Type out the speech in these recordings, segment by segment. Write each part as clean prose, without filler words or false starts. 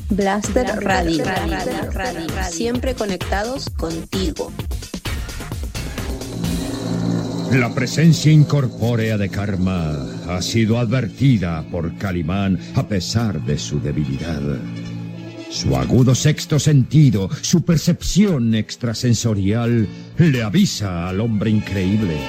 Blaster Radio. Siempre conectados contigo. La presencia incorpórea de Karma ha sido advertida por Calimán a pesar de su debilidad. Su agudo sexto sentido, su percepción extrasensorial, le avisa al hombre increíble.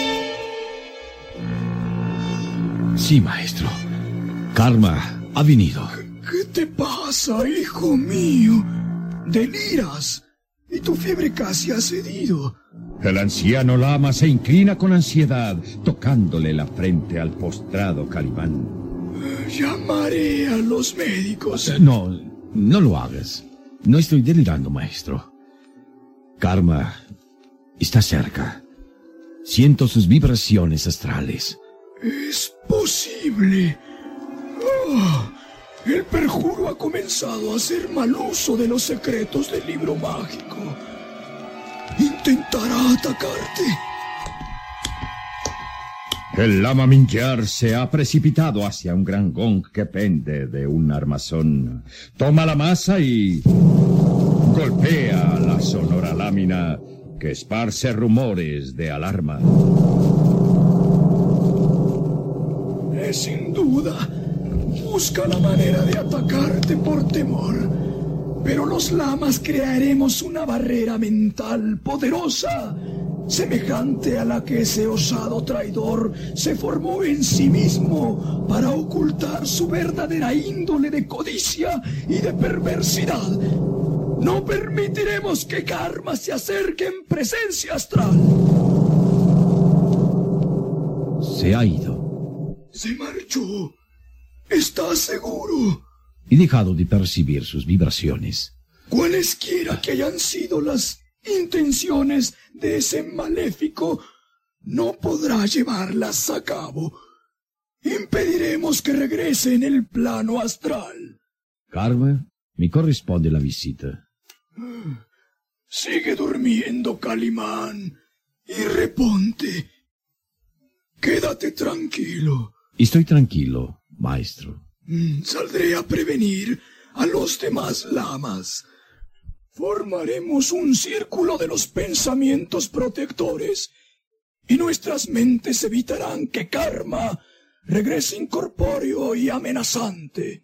Sí, maestro. Karma ha venido. ¿Qué te pasa, hijo mío? Deliras y tu fiebre casi ha cedido. El anciano lama se inclina con ansiedad, tocándole la frente al postrado Calimán. Llamaré a los médicos. No lo hagas. No estoy delirando, maestro. Karma está cerca. Siento sus vibraciones astrales. Es posible. Oh, el perjuro ha comenzado a hacer mal uso de los secretos del libro mágico. Intentará atacarte. El lama Mingyar se ha precipitado hacia un gran gong que pende de un armazón. Toma la masa y golpea la sonora lámina que esparce rumores de alarma. Sin duda, busca la manera de atacarte por temor. Pero los lamas crearemos una barrera mental poderosa, semejante a la que ese osado traidor se formó en sí mismo para ocultar su verdadera índole de codicia y de perversidad. No permitiremos que Karma se acerque en presencia astral. Se ha ido. Se marchó. ¿Estás seguro? He dejado de percibir sus vibraciones. Cualesquiera que hayan sido las intenciones de ese maléfico, no podrá llevarlas a cabo. Impediremos que regrese en el plano astral. Karma, me corresponde la visita. Sigue durmiendo, Calimán, y reponte. Quédate tranquilo. Estoy tranquilo, maestro. Saldré a prevenir a los demás lamas. Formaremos un círculo de los pensamientos protectores y nuestras mentes evitarán que Karma regrese incorpóreo y amenazante.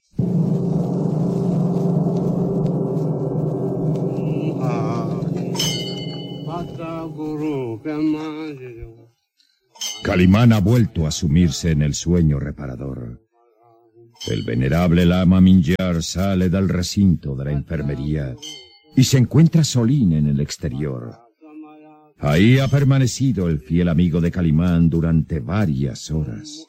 Calimán ha vuelto a sumirse en el sueño reparador. El venerable lama Mingyar sale del recinto de la enfermería y se encuentra Solín en el exterior. Ahí ha permanecido el fiel amigo de Calimán durante varias horas.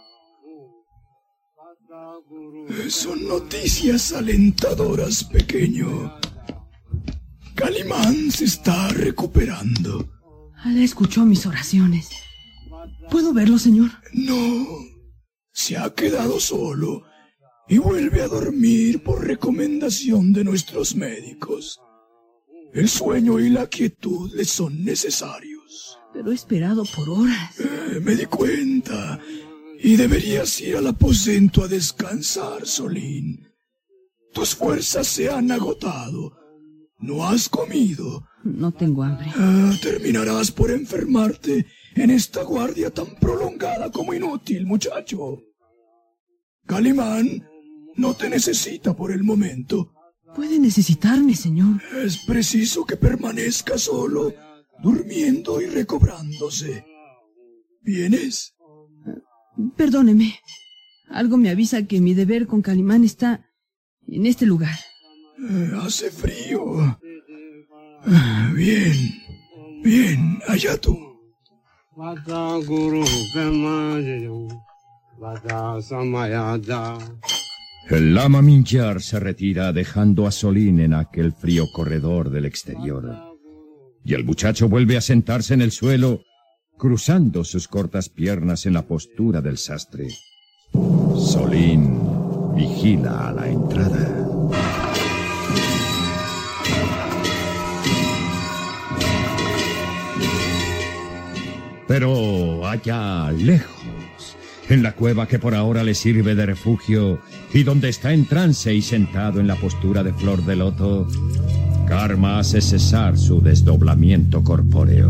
Son noticias alentadoras, pequeño. Calimán se está recuperando. Allah escuchó mis oraciones. ¿Puedo verlo, señor? No, se ha quedado solo y vuelve a dormir por recomendación de nuestros médicos. El sueño y la quietud le son necesarios. Pero he esperado por horas. Me di cuenta. Y deberías ir al aposento a descansar, Solín. Tus fuerzas se han agotado. No has comido. No tengo hambre. Terminarás por enfermarte en esta guardia tan prolongada como inútil, muchacho. Calimán no te necesita por el momento. Puede necesitarme, señor. Es preciso que permanezca solo, durmiendo y recobrándose. ¿Vienes? Perdóneme. Algo me avisa que mi deber con Calimán está en este lugar. Hace frío. Bien, allá tú. El lama Mingyar se retira dejando a Solín en aquel frío corredor del exterior. Y el muchacho vuelve a sentarse en el suelo, cruzando sus cortas piernas en la postura del sastre. Solín vigila a la entrada. Pero allá lejos, en la cueva que por ahora le sirve de refugio, Y donde está en trance y sentado en la postura de flor de loto, Karma hace cesar su desdoblamiento corpóreo.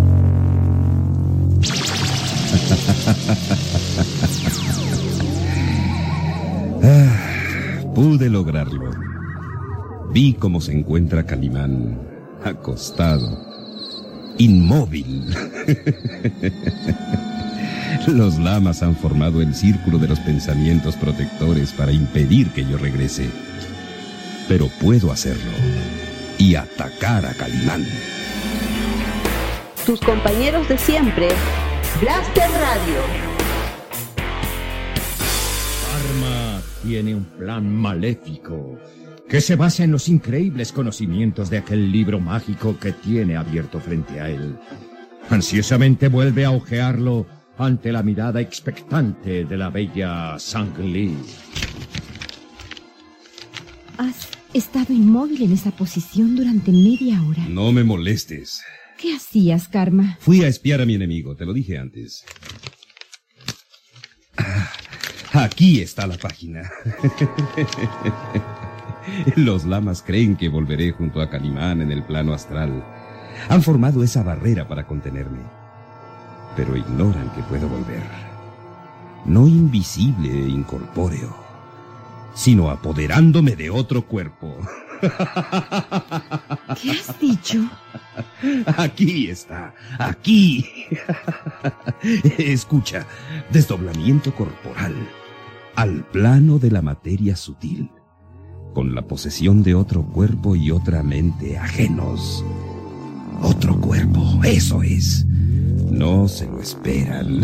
Pude lograrlo. Vi cómo se encuentra Calimán, acostado, inmóvil. Los lamas han formado el círculo de los pensamientos protectores para impedir que yo regrese. Pero puedo hacerlo y atacar a Calimán. Tus compañeros de siempre, Blaster Radio. Karma tiene un plan maléfico que se basa en los increíbles conocimientos de aquel libro mágico que tiene abierto frente a él. Ansiosamente vuelve a hojearlo ante la mirada expectante de la bella Sang Li. Has estado inmóvil en esa posición durante media hora. No me molestes. ¿Qué hacías, Karma? Fui a espiar a mi enemigo, te lo dije antes. Aquí está la página. Los lamas creen que volveré junto a Calimán en el plano astral. Han formado esa barrera para contenerme. Pero ignoran que puedo volver. No invisible e incorpóreo, sino apoderándome de otro cuerpo. ¿Qué has dicho? Aquí está, aquí. Escucha, desdoblamiento corporal al plano de la materia sutil, con la posesión de otro cuerpo y otra mente ajenos. Otro cuerpo, eso es. No se lo esperan.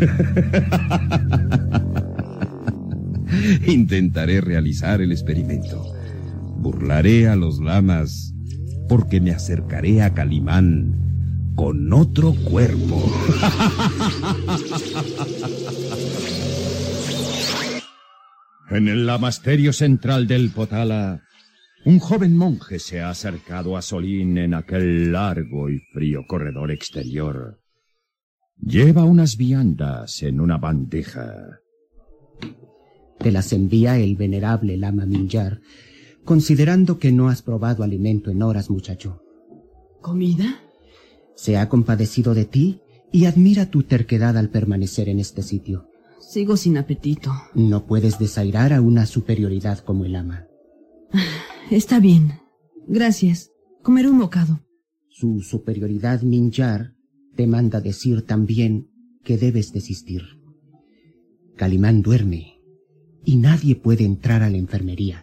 Intentaré realizar el experimento. Burlaré a los lamas porque me acercaré a Calimán con otro cuerpo. En el lamasterio central del Potala, un joven monje se ha acercado a Solín en aquel largo y frío corredor exterior. Lleva unas viandas en una bandeja. Te las envía el venerable Lama Minjar, considerando que no has probado alimento en horas, muchacho. ¿Comida? Se ha compadecido de ti y admira tu terquedad al permanecer en este sitio. Sigo sin apetito. No puedes desairar a una superioridad como el Lama. Está bien. Gracias. Comeré un bocado. Su superioridad Minjar te manda decir también que debes desistir. Calimán duerme y nadie puede entrar a la enfermería.